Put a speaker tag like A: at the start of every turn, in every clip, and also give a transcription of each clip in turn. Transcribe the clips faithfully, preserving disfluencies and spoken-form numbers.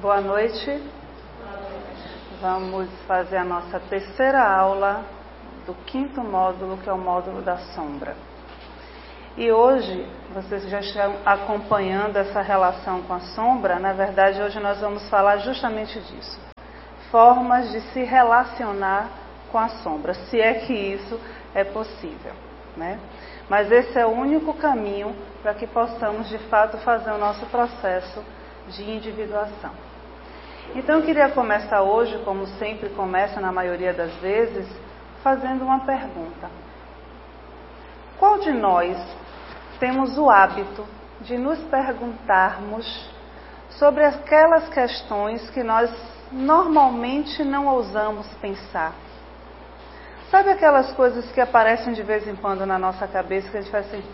A: Boa noite. Vamos fazer a nossa terceira aula do quinto módulo, que é o módulo da sombra. E hoje, vocês já estão acompanhando essa relação com a sombra. Na verdade, hoje nós vamos falar justamente disso. Formas de se relacionar com a sombra, se é que isso é possível, né? Mas esse é o único caminho para que possamos, de fato, fazer o nosso processo de individuação. Então, eu queria começar hoje, como sempre começa na maioria das vezes, fazendo uma pergunta. Qual de nós temos o hábito de nos perguntarmos sobre aquelas questões que nós normalmente não ousamos pensar? Sabe aquelas coisas que aparecem de vez em quando na nossa cabeça, que a gente faz assim,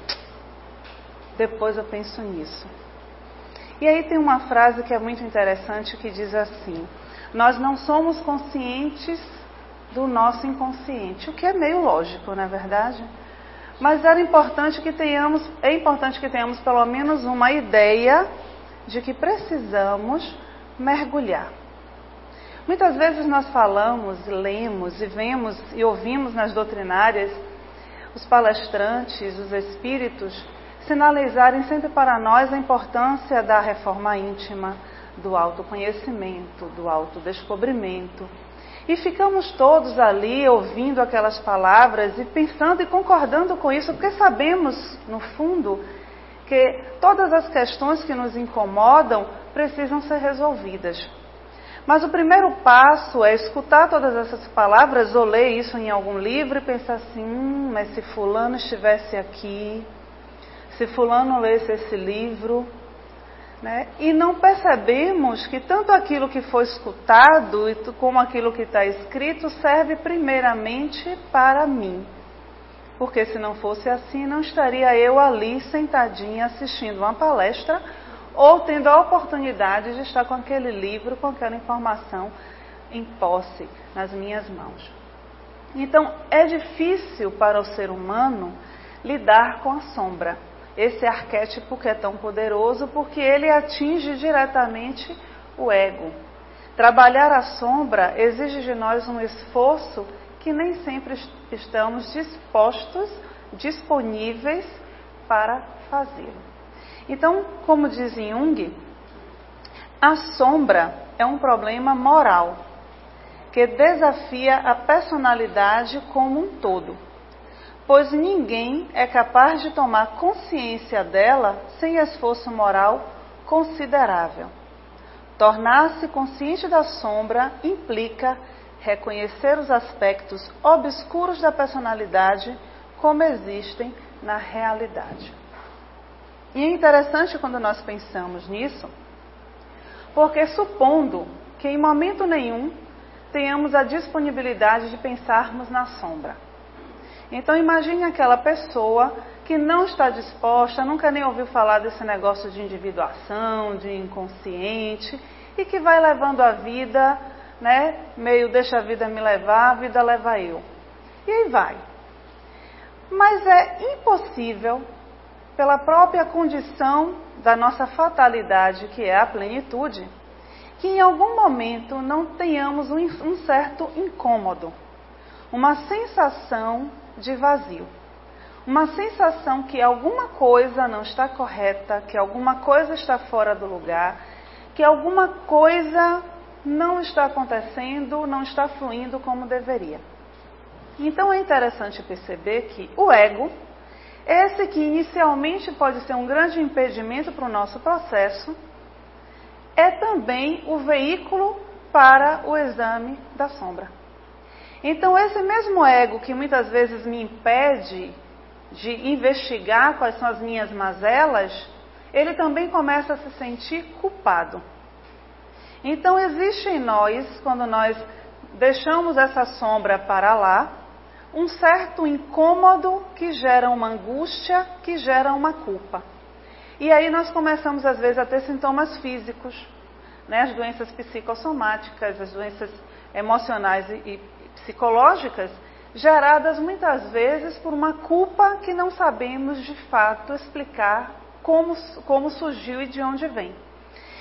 A: depois eu penso nisso. E aí tem uma frase que é muito interessante que diz assim: nós não somos conscientes do nosso inconsciente, o que é meio lógico, não é verdade? Mas era importante que tenhamos, é importante que tenhamos pelo menos uma ideia de que precisamos mergulhar. Muitas vezes nós falamos, lemos e vemos e ouvimos nas doutrinárias os palestrantes, os espíritos, sinalizarem sempre para nós a importância da reforma íntima, do autoconhecimento, do autodescobrimento. E ficamos todos ali ouvindo aquelas palavras e pensando e concordando com isso, porque sabemos, no fundo, que todas as questões que nos incomodam precisam ser resolvidas. Mas o primeiro passo é escutar todas essas palavras ou ler isso em algum livro e pensar assim, hum, mas se fulano estivesse aqui, se fulano lesse esse livro, né? E não percebemos que tanto aquilo que foi escutado como aquilo que está escrito serve primeiramente para mim. Porque se não fosse assim, não estaria eu ali sentadinha assistindo uma palestra ou tendo a oportunidade de estar com aquele livro, com aquela informação em posse nas minhas mãos. Então, é difícil para o ser humano lidar com a sombra. Esse arquétipo que é tão poderoso, porque ele atinge diretamente o ego. Trabalhar a sombra exige de nós um esforço que nem sempre estamos dispostos, disponíveis para fazê-lo. Então, como diz Jung, a sombra é um problema moral que desafia a personalidade como um todo, pois ninguém é capaz de tomar consciência dela sem esforço moral considerável. Tornar-se consciente da sombra implica reconhecer os aspectos obscuros da personalidade como existem na realidade. E é interessante quando nós pensamos nisso, porque supondo que em momento nenhum tenhamos a disponibilidade de pensarmos na sombra. Então imagine aquela pessoa que não está disposta, nunca nem ouviu falar desse negócio de individuação, de inconsciente, e que vai levando a vida, né, meio deixa a vida me levar, a vida leva eu. E aí vai. Mas é impossível, pela própria condição da nossa fatalidade, que é a plenitude, que em algum momento não tenhamos um, um certo incômodo, uma sensação de vazio, uma sensação que alguma coisa não está correta, que alguma coisa está fora do lugar, que alguma coisa não está acontecendo, não está fluindo como deveria. Então é interessante perceber que o ego, esse que inicialmente pode ser um grande impedimento para o nosso processo, é também o veículo para o exame da sombra. Então, esse mesmo ego que muitas vezes me impede de investigar quais são as minhas mazelas, ele também começa a se sentir culpado. Então, existe em nós, quando nós deixamos essa sombra para lá, um certo incômodo que gera uma angústia, que gera uma culpa. E aí nós começamos, às vezes, a ter sintomas físicos, né? As doenças psicossomáticas, as doenças emocionais e, e psicológicas, geradas muitas vezes por uma culpa que não sabemos de fato explicar como, como surgiu e de onde vem.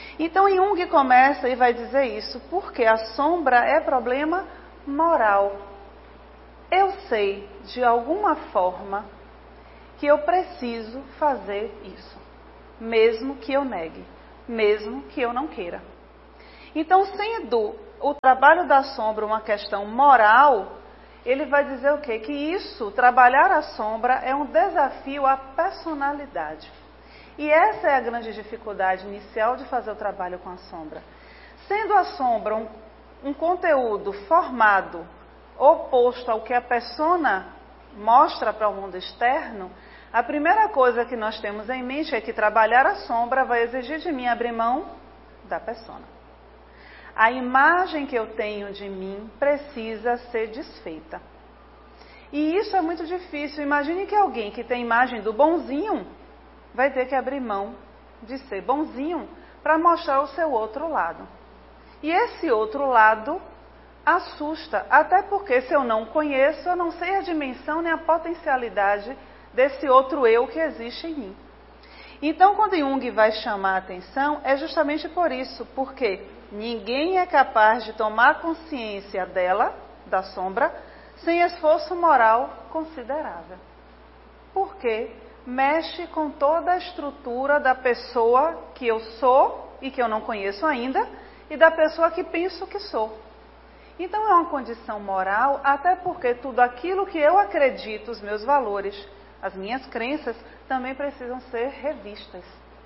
A: Então Jung começa e vai dizer isso, porque a sombra é problema moral. Eu sei, de alguma forma, que eu preciso fazer isso, mesmo que eu negue, mesmo que eu não queira. Então, sendo o trabalho da sombra uma questão moral, ele vai dizer o quê? Que isso, trabalhar a sombra, é um desafio à personalidade. E essa é a grande dificuldade inicial de fazer o trabalho com a sombra. Sendo a sombra um, um conteúdo formado, oposto ao que a persona mostra para o mundo externo, a primeira coisa que nós temos em mente é que trabalhar a sombra vai exigir de mim abrir mão da persona. A imagem que eu tenho de mim precisa ser desfeita. E isso é muito difícil. Imagine que alguém que tem imagem do bonzinho vai ter que abrir mão de ser bonzinho para mostrar o seu outro lado. E esse outro lado assusta, até porque se eu não conheço, eu não sei a dimensão nem a potencialidade desse outro eu que existe em mim. Então, quando Jung vai chamar a atenção, é justamente por isso, porque ninguém é capaz de tomar consciência dela, da sombra, sem esforço moral considerável. Porque mexe com toda a estrutura da pessoa que eu sou e que eu não conheço ainda, e da pessoa que penso que sou. Então é uma condição moral, até porque tudo aquilo que eu acredito, os meus valores, as minhas crenças, também precisam ser revistas.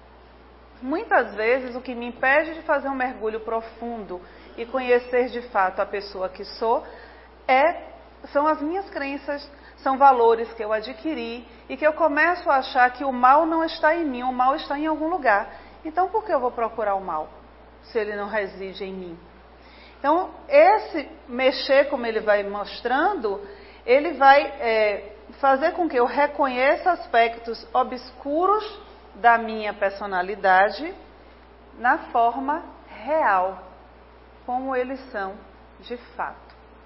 A: Muitas vezes o que me impede de fazer um mergulho profundo e conhecer de fato a pessoa que sou, é, são as minhas crenças, são valores que eu adquiri e que eu começo a achar que o mal não está em mim, o mal está em algum lugar. Então por que eu vou procurar o mal, se ele não reside em mim? Então esse mexer, como ele vai mostrando, ele vai é, fazer com que eu reconheça aspectos obscuros da minha personalidade na forma real, como eles são de fato.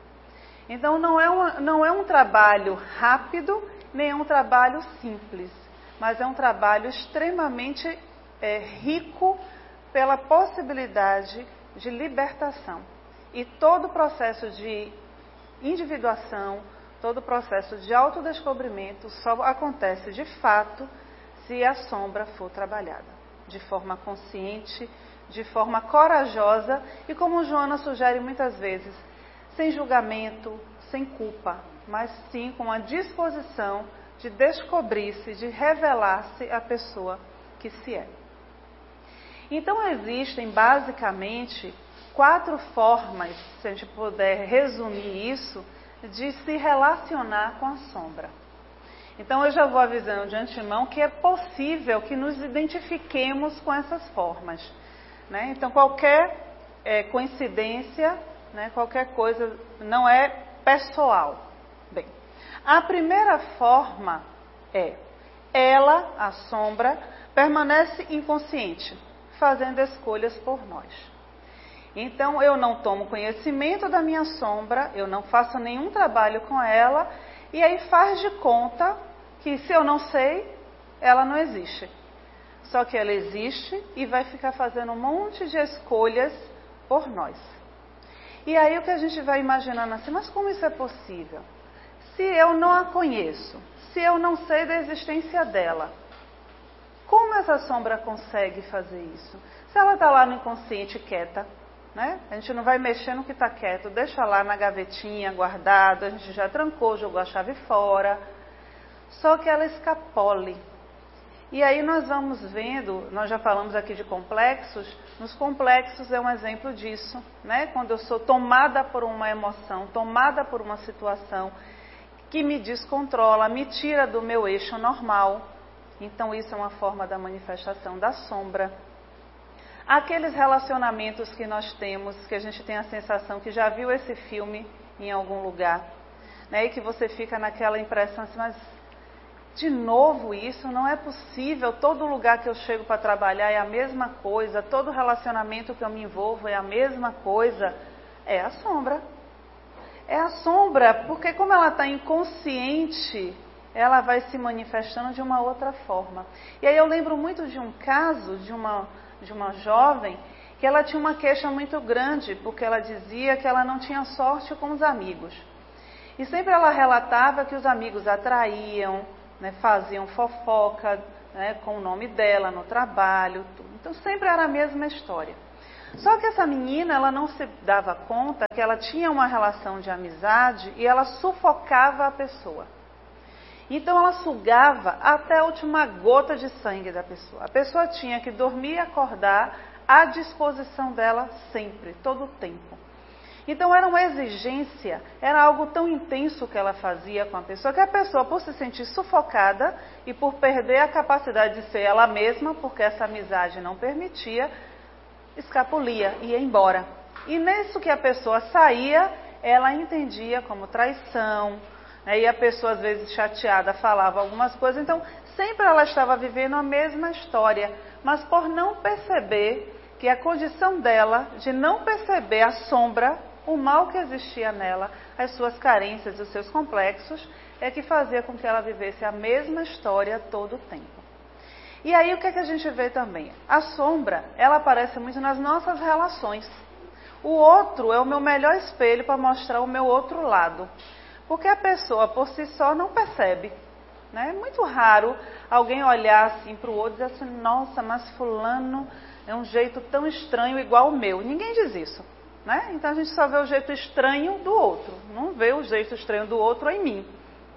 A: Então não é, uma, não é um trabalho rápido, nem é um trabalho simples, mas é um trabalho extremamente é, rico pela possibilidade de libertação. E todo o processo de individuação, todo o processo de autodescobrimento só acontece de fato se a sombra for trabalhada de forma consciente, de forma corajosa e, como Joana sugere muitas vezes, sem julgamento, sem culpa, mas sim com a disposição de descobrir-se, de revelar-se a pessoa que se é. Então existem basicamente quatro formas, se a gente puder resumir isso, de se relacionar com a sombra. Então eu já vou avisando de antemão que é possível que nos identifiquemos com essas formas, né? Então qualquer é, coincidência, né, qualquer coisa não é pessoal. Bem, a primeira forma é, ela, a sombra, permanece inconsciente, fazendo escolhas por nós. Então eu não tomo conhecimento da minha sombra, eu não faço nenhum trabalho com ela, e aí faz de conta que se eu não sei, ela não existe. Só que ela existe e vai ficar fazendo um monte de escolhas por nós. E aí o que a gente vai imaginando assim, mas como isso é possível? Se eu não a conheço, se eu não sei da existência dela, como essa sombra consegue fazer isso? Se ela está lá no inconsciente quieta, né? A gente não vai mexer no que está quieto, deixa lá na gavetinha, guardado, a gente já trancou, jogou a chave fora. Só que ela escapole. E aí nós vamos vendo, nós já falamos aqui de complexos, nos complexos é um exemplo disso, né? Quando eu sou tomada por uma emoção, tomada por uma situação que me descontrola, me tira do meu eixo normal. Então isso é uma forma da manifestação da sombra. Aqueles relacionamentos que nós temos, que a gente tem a sensação que já viu esse filme em algum lugar, né? E que você fica naquela impressão assim, mas de novo isso, não é possível, todo lugar que eu chego para trabalhar é a mesma coisa, todo relacionamento que eu me envolvo é a mesma coisa, é a sombra. É a sombra, porque como ela está inconsciente, ela vai se manifestando de uma outra forma. E aí eu lembro muito de um caso, de uma de uma jovem que ela tinha uma queixa muito grande, porque ela dizia que ela não tinha sorte com os amigos. E sempre ela relatava que os amigos atraíam, né, faziam fofoca, né, com o nome dela no trabalho, tudo. Então sempre era a mesma história. Só que essa menina, ela não se dava conta que ela tinha uma relação de amizade e ela sufocava a pessoa. Então ela sugava até a última gota de sangue da pessoa. A pessoa tinha que dormir e acordar à disposição dela sempre, todo o tempo. Então era uma exigência, era algo tão intenso que ela fazia com a pessoa, que a pessoa, por se sentir sufocada e por perder a capacidade de ser ela mesma, porque essa amizade não permitia, escapulia, ia embora. E nisso que a pessoa saía, ela entendia como traição, né? E a pessoa às vezes chateada falava algumas coisas, então sempre ela estava vivendo a mesma história, mas por não perceber que a condição dela de não perceber a sombra, o mal que existia nela, as suas carências, os seus complexos, é que fazia com que ela vivesse a mesma história todo o tempo. E aí o que é que a gente vê também? A sombra, ela aparece muito nas nossas relações. O outro é o meu melhor espelho para mostrar o meu outro lado. Porque a pessoa por si só não percebe. Né? É muito raro alguém olhar assim para o outro e dizer assim, nossa, mas fulano é um jeito tão estranho igual o meu. Ninguém diz isso. Né? Então a gente só vê o jeito estranho do outro, não vê o jeito estranho do outro em mim.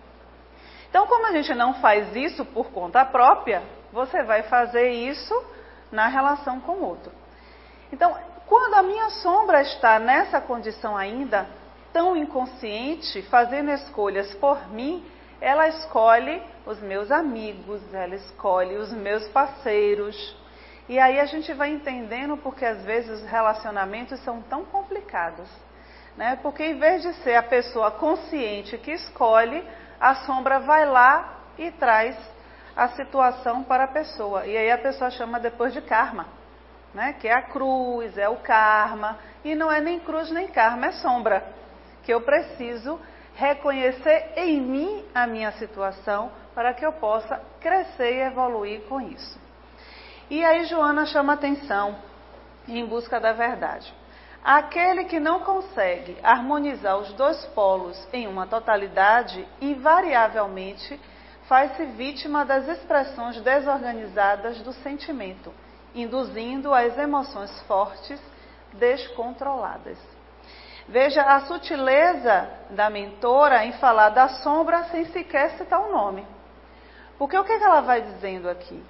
A: Então, como a gente não faz isso por conta própria, você vai fazer isso na relação com o outro. Então, quando a minha sombra está nessa condição ainda, tão inconsciente, fazendo escolhas por mim, ela escolhe os meus amigos, ela escolhe os meus parceiros. E aí a gente vai entendendo porque às vezes os relacionamentos são tão complicados. Né? Porque em vez de ser a pessoa consciente que escolhe, a sombra vai lá e traz a situação para a pessoa. E aí a pessoa chama depois de karma. Né? Que é a cruz, é o karma. E não é nem cruz nem karma, é sombra. Que eu preciso reconhecer em mim a minha situação para que eu possa crescer e evoluir com isso. E aí Joana chama atenção em busca da verdade. Aquele que não consegue harmonizar os dois polos em uma totalidade, invariavelmente faz-se vítima das expressões desorganizadas do sentimento, induzindo as emoções fortes, descontroladas. Veja a sutileza da mentora em falar da sombra sem sequer citar o nome. Porque o que ela vai dizendo aqui?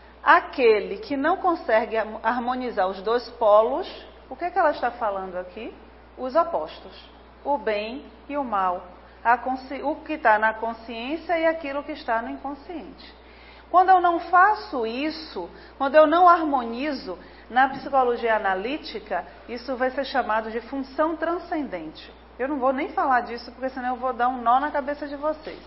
A: Aquele que não consegue harmonizar os dois polos, o que, é que ela está falando aqui? Os opostos, o bem e o mal, a consci... o que está na consciência e aquilo que está no inconsciente. Quando eu não faço isso, quando eu não harmonizo, na psicologia analítica, isso vai ser chamado de função transcendente. Eu não vou nem falar disso, porque senão eu vou dar um nó na cabeça de vocês.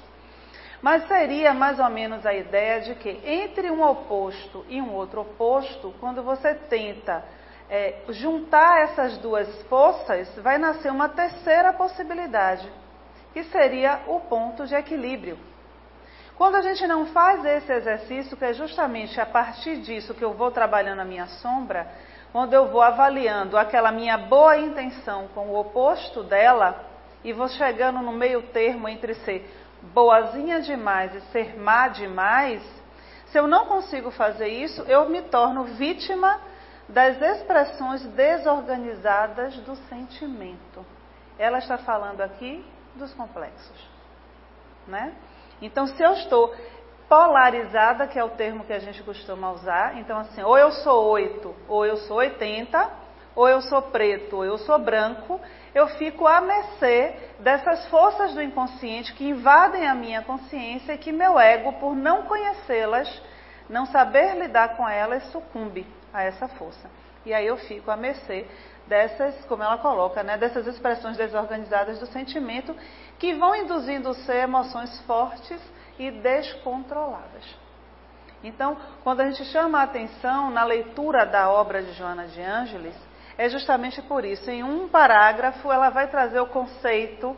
A: Mas seria mais ou menos a ideia de que entre um oposto e um outro oposto, quando você tenta é, juntar essas duas forças, vai nascer uma terceira possibilidade, que seria o ponto de equilíbrio. Quando a gente não faz esse exercício, que é justamente a partir disso que eu vou trabalhando a minha sombra, quando eu vou avaliando aquela minha boa intenção com o oposto dela, e vou chegando no meio termo entre ser boazinha demais e ser má demais, se eu não consigo fazer isso, eu me torno vítima das expressões desorganizadas do sentimento. Ela está falando aqui dos complexos, né? Então, se eu estou polarizada, que é o termo que a gente costuma usar, então assim, ou eu sou oito, ou eu sou oitenta, ou eu sou preto, ou eu sou branco, eu fico à mercê dessas forças do inconsciente que invadem a minha consciência e que meu ego, por não conhecê-las, não saber lidar com elas, sucumbe a essa força. E aí eu fico à mercê dessas, como ela coloca, né, dessas expressões desorganizadas do sentimento que vão induzindo o ser emoções fortes e descontroladas. Então, quando a gente chama a atenção na leitura da obra de Joana de Ângeles, é justamente por isso. Em um parágrafo, ela vai trazer o conceito,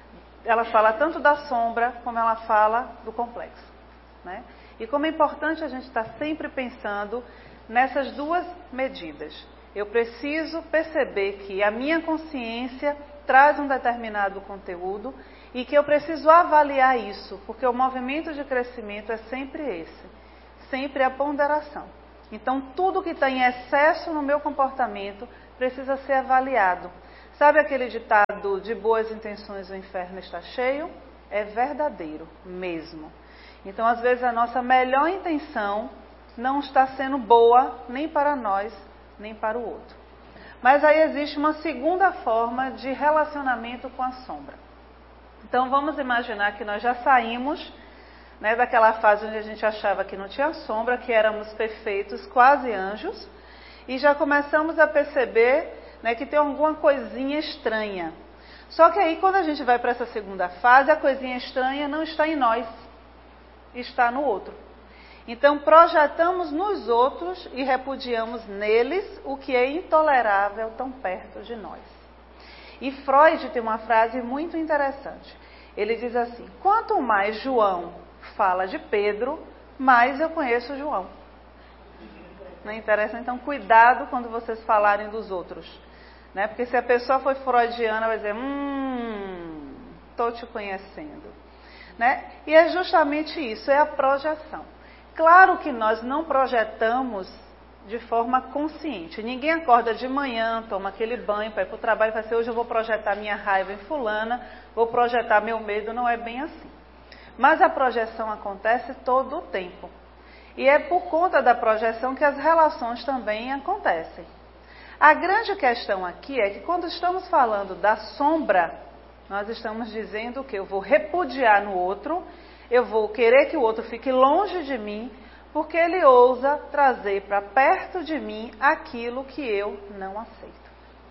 A: ela fala tanto da sombra, como ela fala do complexo. Né? E como é importante a gente estar sempre pensando nessas duas medidas. Eu preciso perceber que a minha consciência traz um determinado conteúdo e que eu preciso avaliar isso, porque o movimento de crescimento é sempre esse, sempre a ponderação. Então, tudo que está em excesso no meu comportamento precisa ser avaliado. Sabe aquele ditado, de boas intenções o inferno está cheio? É verdadeiro mesmo. Então, às vezes, a nossa melhor intenção não está sendo boa nem para nós, nem para o outro. Mas aí existe uma segunda forma de relacionamento com a sombra. Então, vamos imaginar que nós já saímos, né, daquela fase onde a gente achava que não tinha sombra, que éramos perfeitos, quase anjos, e já começamos a perceber, né, que tem alguma coisinha estranha. Só que aí, quando a gente vai para essa segunda fase, a coisinha estranha não está em nós, está no outro. Então, projetamos nos outros e repudiamos neles o que é intolerável tão perto de nós. E Freud tem uma frase muito interessante. Ele diz assim: quanto mais João fala de Pedro, mais eu conheço João. Não é interessante? Então, cuidado quando vocês falarem dos outros. Né? Porque se a pessoa foi freudiana, vai dizer, hum, estou te conhecendo. Né? E é justamente isso, é a projeção. Claro que nós não projetamos de forma consciente. Ninguém acorda de manhã, toma aquele banho para ir para o trabalho e fala assim, hoje eu vou projetar minha raiva em fulana, vou projetar meu medo. Não é bem assim. Mas a projeção acontece todo o tempo. E é por conta da projeção que as relações também acontecem. A grande questão aqui é que quando estamos falando da sombra, nós estamos dizendo que eu vou repudiar no outro, eu vou querer que o outro fique longe de mim, porque ele ousa trazer para perto de mim aquilo que eu não aceito.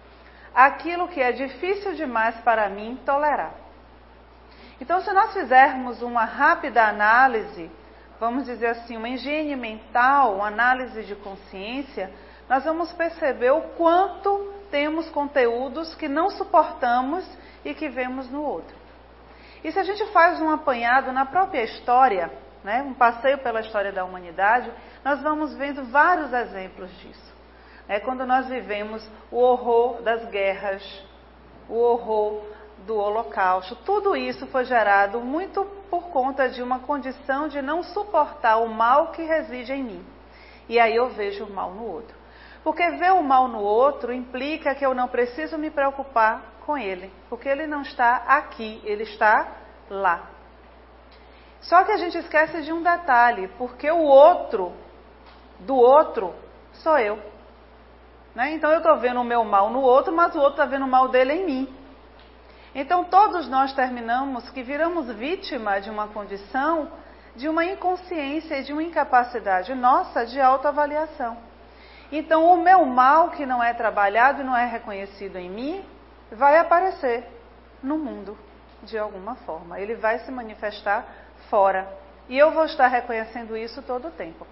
A: Aquilo que é difícil demais para mim tolerar. Então, se nós fizermos uma rápida análise, vamos dizer assim, uma higiene mental, uma análise de consciência, nós vamos perceber o quanto temos conteúdos que não suportamos e que vemos no outro. E se a gente faz um apanhado na própria história, né, um passeio pela história da humanidade, nós vamos vendo vários exemplos disso. É quando nós vivemos o horror das guerras, o horror do Holocausto, tudo isso foi gerado muito por conta de uma condição de não suportar o mal que reside em mim. E aí eu vejo o mal no outro. Porque ver o mal no outro implica que eu não preciso me preocupar com ele, porque ele não está aqui, ele está lá. Só que a gente esquece de um detalhe, porque o outro, do outro, sou eu. Né? Então eu estou vendo o meu mal no outro, mas o outro está vendo o mal dele em mim. Então todos nós terminamos que viramos vítima de uma condição, de uma inconsciência e de uma incapacidade nossa de autoavaliação. Então o meu mal que não é trabalhado e não é reconhecido em mim, vai aparecer no mundo de alguma forma. Ele vai se manifestar fora. E eu vou estar reconhecendo isso todo o tempo.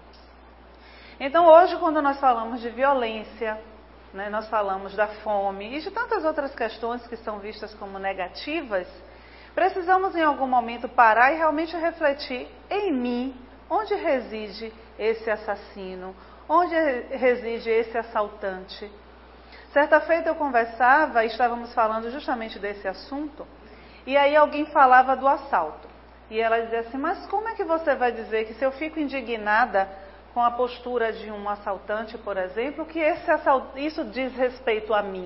A: Então hoje, quando nós falamos de violência, né, nós falamos da fome e de tantas outras questões que são vistas como negativas, precisamos em algum momento parar e realmente refletir em mim, onde reside esse assassino, onde reside esse assaltante. Certa feita eu conversava e estávamos falando justamente desse assunto, e aí alguém falava do assalto. E ela dizia assim, mas como é que você vai dizer que se eu fico indignada com a postura de um assaltante, por exemplo, que esse assalt... isso diz respeito a mim?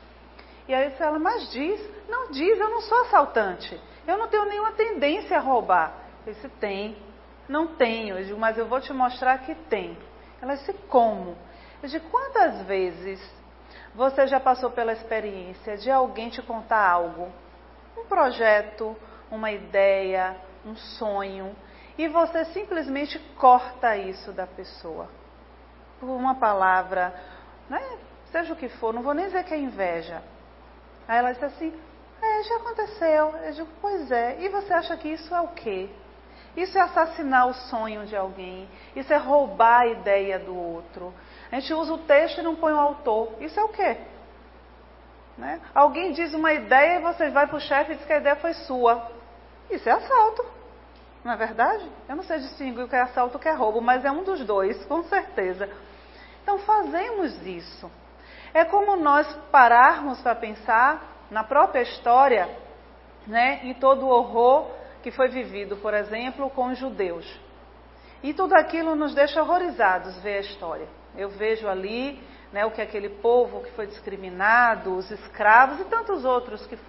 A: E aí eu disse, ela, mas diz, não diz, eu não sou assaltante, eu não tenho nenhuma tendência a roubar. Eu disse, tem, não tenho, eu digo, mas eu vou te mostrar que tem. Ela disse, como? Eu disse, quantas vezes você já passou pela experiência de alguém te contar algo, um projeto, uma ideia, um sonho, e você simplesmente corta isso da pessoa, por uma palavra, né? Seja o que for, não vou nem dizer que é inveja. Aí ela disse assim, é, já aconteceu. Eu digo, pois é, e você acha que isso é o quê? Isso é assassinar o sonho de alguém, isso é roubar a ideia do outro. A gente usa o texto e não põe o autor. Isso é o quê? Né? Alguém diz uma ideia e você vai para o chefe e diz que a ideia foi sua. Isso é assalto, não é verdade? Eu não sei distinguir o que é assalto e o que é roubo, mas é um dos dois, com certeza. Então fazemos isso. É como nós pararmos para pensar na própria história, né, e todo o horror que foi vivido, por exemplo, com os judeus. E tudo aquilo nos deixa horrorizados ver a história. Eu vejo ali, né, o que aquele povo que foi discriminado, os escravos e tantos outros que